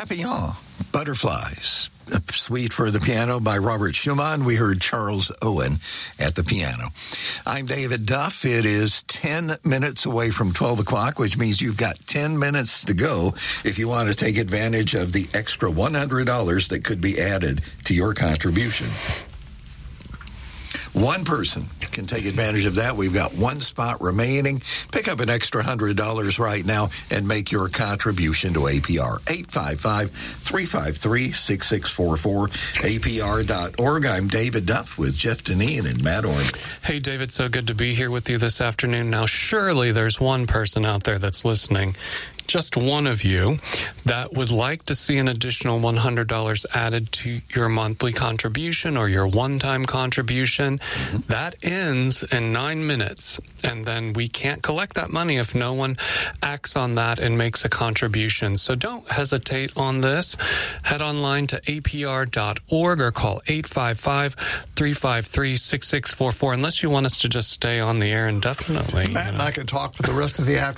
Papillon, Butterflies, a suite for the piano by Robert Schumann. We heard Charles Owen at the piano. I'm David Duff. It is 10 minutes away from 12 o'clock, which means you've got 10 minutes to go if you want to take advantage of the extra $100 that could be added to your contribution. One person can take advantage of that. We've got one spot remaining. Pick up an extra $100 right now and make your contribution to APR. 855-353-6644, APR.org. I'm David Duff with Jeff Deneen and Matt Orn. Hey, David, so good to be here with you this afternoon. Now, surely there's one person out there that's listening, just one of you, that would like to see an additional $100 added to your monthly contribution or your one-time contribution. Mm-hmm. That ends in 9 minutes, and then we can't collect that money if no one acts on that and makes a contribution. So don't hesitate on this. Head online to apr.org or call 855-353-6644, unless you want us to just stay on the air indefinitely. Matt and I can talk for the rest of the afternoon.